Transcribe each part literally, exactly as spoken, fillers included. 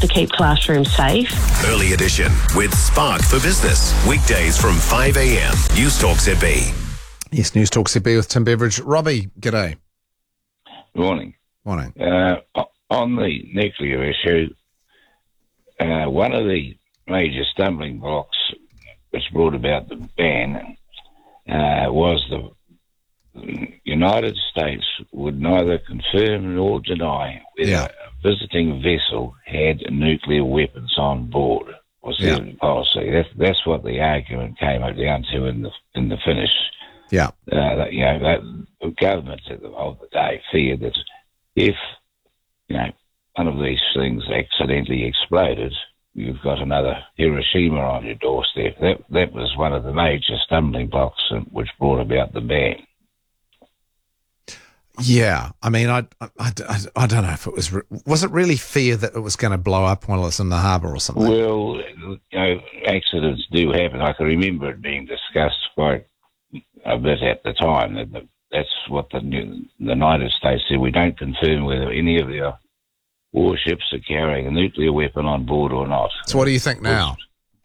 to keep classrooms safe. Early Edition with Spark for Business. Weekdays from five a.m. News Talk Z B. Yes, News Talk Z B with Tim Beveridge. Robbie, g'day. Good morning. Morning. Uh, on the nuclear issue, uh, one of the major stumbling blocks which brought about the ban uh, was the United States would neither confirm nor deny whether Yeah. a visiting vessel had nuclear weapons on board. Was Yeah. their policy? That's that's what the argument came down to in the in the finish. Yeah. Uh, that, you know, that the government of the, of the day feared that if you know one of these things accidentally exploded, you've got another Hiroshima on your doorstep. That that was one of the major stumbling blocks which brought about the ban. Yeah, I mean, I, I, I, I don't know if it was, re- was it really fear that it was going to blow up while it's in the harbour or something? Well, you know, accidents do happen. I can remember it being discussed quite a bit at the time. That the, that's what the, the United States said. We don't confirm whether any of their warships are carrying a nuclear weapon on board or not. So what do you think now?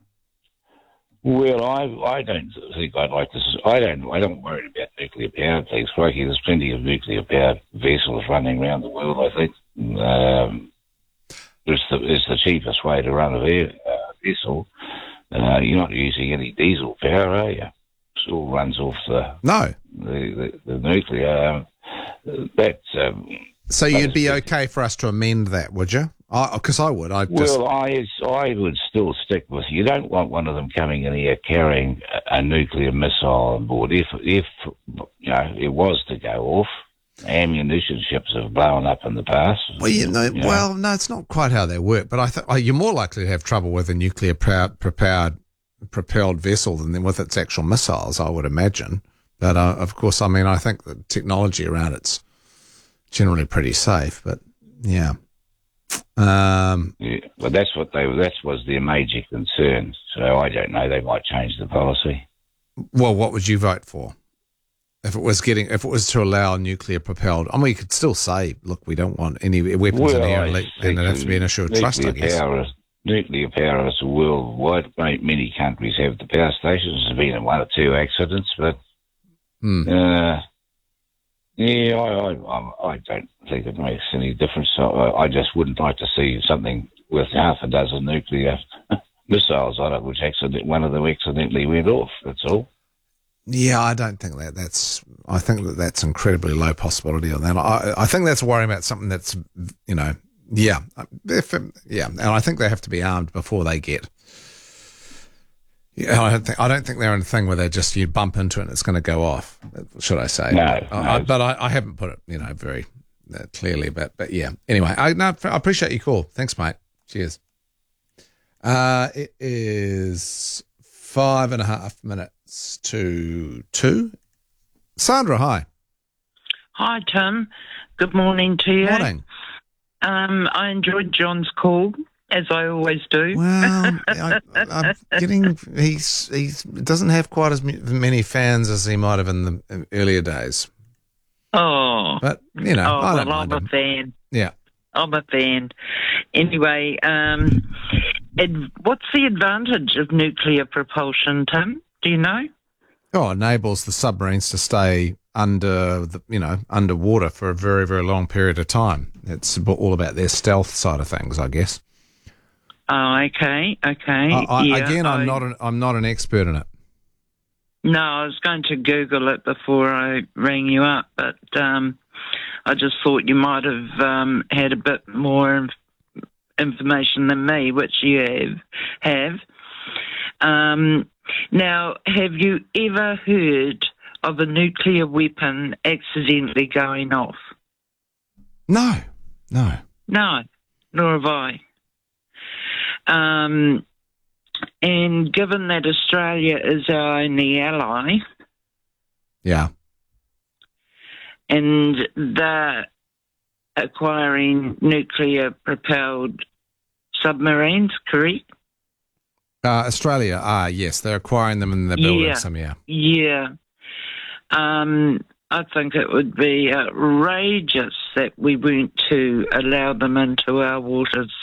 Well, I I don't think I'd like to. I don't. I don't worry about nuclear powered things. Crikey, there's plenty of nuclear powered vessels running around the world. I think um, it's the it's the cheapest way to run a ve- uh, vessel. Uh, you're not using any diesel power, are you? It all runs off the No. the, the, the nuclear. Um, that. Um, So you'd be okay for us to amend that, would you? Because I, I would. I just, Well, I I would still stick with you. Don't want one of them coming in here carrying a, a nuclear missile on board. If if you know it was to go off, ammunition ships have blown up in the past. well, you know, you know. well, no, it's not quite how they work. But I think oh, you're more likely to have trouble with a nuclear proud, propelled propelled vessel than with its actual missiles, I would imagine. But uh, of course, I mean, I think the technology around it's generally pretty safe. But yeah. Um, Yeah, well, that's what they that was their major concern. So I don't know. They might change the policy. well, what would you vote for if it was getting if it was to allow nuclear propelled? I mean, you could still say, look, we don't want any weapons in Well, here, I and, le- and it has to be an issue of trust, I nuclear guess. power is, nuclear power is worldwide. Many countries have the power stations. There's been one or two accidents, but Hmm. uh, yeah, I, I I don't think it makes any difference. I, I just wouldn't like to see something with half a dozen nuclear missiles on it, which accident one of them accidentally went off. That's all. Yeah, I don't think that. That's. I think that that's incredibly low possibility on that. I, I think that's worrying about something that's, you know, yeah, if, yeah, and I think they have to be armed before they get. Yeah, I don't think I don't think they're in a thing where they just you bump into it and it's going to go off. Should I say? No, I, no. I, but I, I haven't put it, you know, very uh, clearly. But but yeah. Anyway, I no, I appreciate your call. Thanks, mate. Cheers. Uh, it is five and a half minutes to two. Sandra, hi. Hi, Tim. Good morning to you. Morning. Um, I enjoyed John's call, as I always do. Well, I, I'm getting he's he doesn't have quite as many fans as he might have in the earlier days. Oh, But you know, oh I don't well, I'm mind a him. fan. Yeah. I'm a fan. Anyway, um, ad- what's the advantage of nuclear propulsion, Tim? Do you know? Oh, it enables the submarines to stay under the you know underwater for a very very long period of time. It's all about their stealth side of things, I guess. Oh, okay, okay. I, I, yeah, again, I'm I- not an, I'm not an expert in it. No, I was going to Google it before I rang you up, but um, I just thought you might have um, had a bit more inf- information than me, which you have. have. Um, now, have you ever heard of a nuclear weapon accidentally going off? No, no. No, nor have I. Um, and given that Australia is our only ally, Yeah. and they're acquiring nuclear-propelled submarines, correct? Uh, Australia, ah, yes, they're acquiring them and they're building Yeah. some, yeah. Yeah. Um, I think it would be outrageous that we weren't to allow them into our waters.